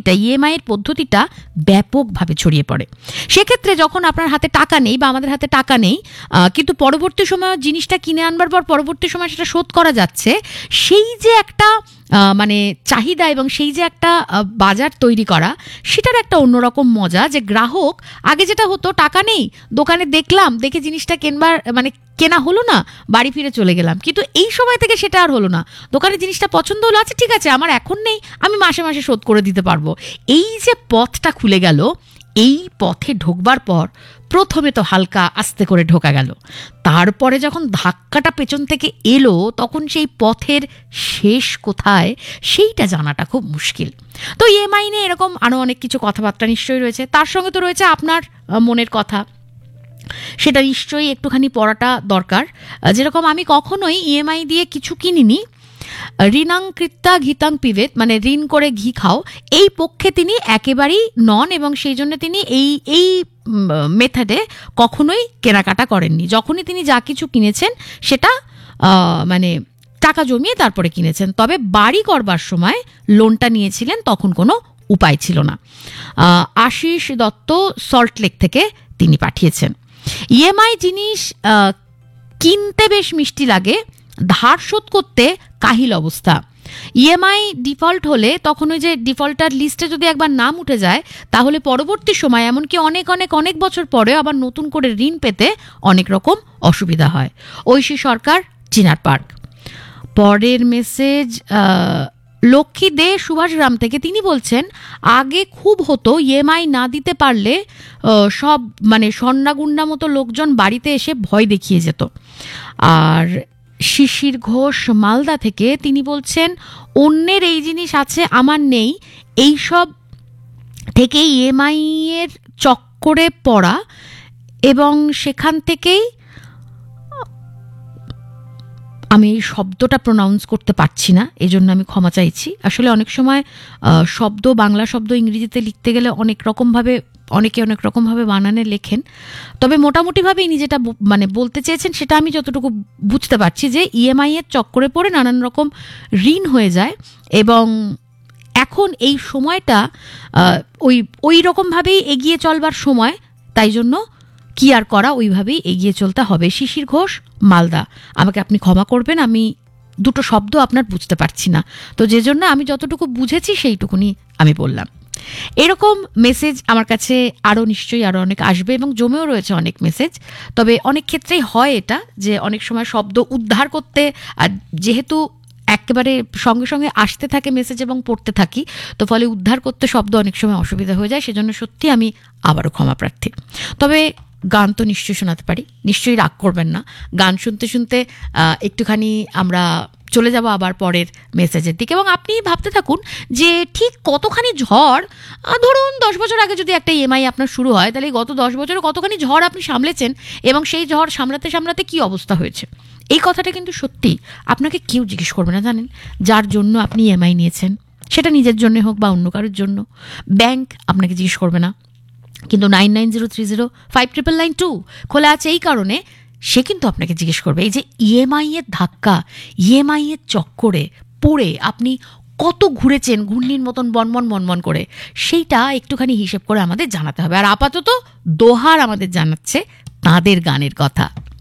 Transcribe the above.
EMI এর পদ্ধতিটা ব্যাপকভাবে ছড়িয়ে পড়ে। সেক্ষেত্রে যখন আপনার হাতে টাকা নেই বা আমাদের হাতে টাকা নেই, কিন্তু পরবর্তী সময় জিনিসটা কিনে আনবার পর পরবর্তী সময় সেটা শোধ করা যাচ্ছে, সেই যে একটা মানে চাহিদা এবং সেই যে একটা বাজার তৈরি করা, সেটার একটা অন্যরকম মজা। যে গ্রাহক আগে যেটা হতো, টাকা নেই, দোকানে দেখলাম, দেখে জিনিসটা কেনা হলো না, বাড়ি ফিরে চলে গেলাম। কিন্তু এই সময় থেকে সেটা আর হলো না। দোকানে জিনিসটা পছন্দ হলো, আচ্ছা ঠিক আছে, আমার এখন নেই, আমি মাসে মাসে শোধ করে দিতে পারবো। এই যে পথটা খুলে গেল, এই পথে ঢোকবার পর প্রথমে তো হালকা আস্তে করে ঢোকা গেল, তারপরে যখন ধাক্কাটা পেছন থেকে এলো, তখন সেই পথের শেষ কোথায় সেইটা জানাটা খুব মুশকিল। তো ইএমআই নিয়ে এরকম আরও অনেক কিছু কথাবার্তা নিশ্চয়ই রয়েছে, তার সঙ্গে তো রয়েছে আপনার মনের কথা, সেটা নিশ্চয়ই একটুখানি পড়াটা দরকার। যেরকম আমি কখনোই ইএমআই দিয়ে কিছু কিনিনি। ঋণাং কৃত্তা ঘিতাং পিবেত, মানে ঋণ করে ঘি খাও, এই পক্ষে তিনি একেবারেই নন, এবং সেই জন্য তিনি এই মেথডে কখনোই কেনাকাটা করেননি। যখনই তিনি যা কিছু কিনেছেন সেটা মানে টাকা জমিয়ে তারপরে কিনেছেন। তবে বাড়ি করবার সময় লোনটা নিয়েছিলেন, তখন কোনো উপায় ছিল না। আশিস দত্ত সল্টলেক থেকে তিনি পাঠিয়েছেন। ইএমআই জিনিস কিনতে বেশ মিষ্টি লাগে, ধার শোধ করতে কাহিল অবস্থা। ইএমআই ডিফল্ট হলে তখন ওই যে ডিফল্টার লিস্টে যদি একবার নাম উঠে যায়, তাহলে পরবর্তী সময় এমনকি অনেক অনেক অনেক বছর পরে আবার নতুন করে ঋণ পেতে অনেক রকম অসুবিধা হয়। ঐশী সরকার, চিনার পার্ক। পরের মেসেজ লক্ষ্মী দে সুভাষগ্রাম থেকে, তিনি বলছেন আগে খুব হতো, ইএমআই না দিতে পারলে সব মানে সন্নাগুন্ডা মতো লোকজন বাড়িতে এসে ভয় দেখিয়ে যেত। আর শিশির ঘোষ মালদা থেকে, তিনি বলছেন অন্যের এই জিনিস আছে আমার নেই, এই সব থেকে ইএমআই এর চক্করে পড়া, এবং সেখান থেকেই, আমি এই শব্দটা প্রোনাউন্স করতে পারছি না, এই জন্য আমি ক্ষমা চাইছি। আসলে অনেক সময় শব্দ, বাংলা শব্দ ইংরেজিতে লিখতে গেলে অনেকে অনেক রকমভাবে বানানে লেখেন। তবে মোটামুটিভাবে ইনি যেটা মানে বলতে চেয়েছেন সেটা আমি যতটুকু বুঝতে পারছি, যে ইএমআই এর চক্করে পড়ে নানান রকম ঋণ হয়ে যায়, এবং এখন এই সময়টা ওই রকমভাবেই এগিয়ে চলবার সময়, তাই জন্য কি আর করা, ওইভাবেই এগিয়ে চলতে হবে। শিশির ঘোষ, মালদা, আমাকে আপনি ক্ষমা করবেন, আমি দুটো শব্দ আপনার বুঝতে পারছি না, তো যে জন্য আমি যতটুকু বুঝেছি সেইটুকুনি আমি বললাম। এরকম মেসেজ আমার কাছে নিশ্চয়ই আরও অনেক আসবে, এবং জমেও রয়েছে অনেক মেসেজ। তবে অনেক ক্ষেত্রেই হয় এটা, যে অনেক সময় শব্দ উদ্ধার করতে, আর যেহেতু একেবারে সঙ্গে সঙ্গে আসতে থাকে মেসেজ এবং পড়তে থাকি, তো ফলে উদ্ধার করতে শব্দ অনেক সময় অসুবিধা হয়ে যায়, সেজন্য সত্যি আমি আবারও ক্ষমা প্রার্থী। তবে গান তো নিশ্চয়ই শোনাতে পারি, নিশ্চয়ই রাগ করবেন না। গান শুনতে শুনতে একটুখানি আমরা চলে যাব আবার পরের মেসেজের দিকে, এবং আপনি ভাবতে থাকুন যে ঠিক কতখানি ঝড়, ধরুন 10 বছর আগে যদি একটা ইএমআই আপনার শুরু হয়, তাহলে গত 10 বছরে কতখানি ঝড় আপনি সামলেছেন, এবং সেই ঝড় সামলাতে সামলাতে কী অবস্থা হয়েছে। এই কথাটা কিন্তু সত্যি আপনাকে কেউ জিজ্ঞেস করবে না, জানেন, যার জন্য আপনি ইএমআই নিয়েছেন, সেটা নিজের জন্য হোক বা অন্য কারোর জন্য। ব্যাংক আপনাকে জিজ্ঞেস করবে না, কিন্তু 9903059992 খোলা আছে এই কারণে, সে কিন্তু আপনাকে জিজ্ঞেস করবে। এই যে ইএমআই এর ধাক্কা, ইএমআই এর চক্করে পড়ে আপনি কত ঘুরেছেন ঘূর্ণির মতন বনবন করে, সেইটা একটুখানি হিসেব করে আমাদের জানাতে হবে। আর আপাতত দোহার আমাদের জানাচ্ছে তাদের গানের কথা।